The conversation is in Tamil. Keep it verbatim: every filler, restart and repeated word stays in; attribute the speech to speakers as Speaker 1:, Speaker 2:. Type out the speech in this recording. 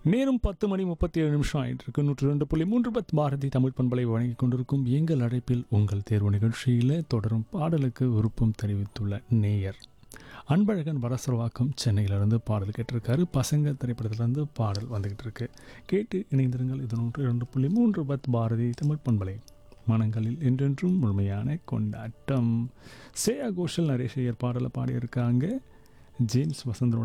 Speaker 1: நேரம் பத்து மணி முப்பத்தி ஏழு நிமிஷம் ஆயிட்டு இருக்கு. நூற்றி ரெண்டு புள்ளி மூன்று பத் பாரதி தமிழ் பண்பலை வழங்கிக் கொண்டிருக்கும் எங்கள் அழைப்பில் உங்கள் தேர்வு நிகழ்ச்சியில் தொடரும் பாடலுக்கு விருப்பம் தெரிவித்துள்ள நேயர் அன்பழகன் வரசரவாக்கம் சென்னையிலிருந்து பாடல் கேட்டிருக்காரு. பசங்க திரைப்படத்திலிருந்து பாடல் வந்துகிட்டு இருக்கு. கேட்டு இணைந்திருங்கள். இது நூற்றி ரெண்டு புள்ளி மூன்று பத் பாரதி தமிழ் பண்பலை, மனங்களில் என்றென்றும் முழுமையான கொண்டாட்டம். ஸ்ரேயா கோஷல் நரேஷ் ஐயர் பாடலை பாடியிருக்காங்க. ஜேம்ஸ் வசந்தரோட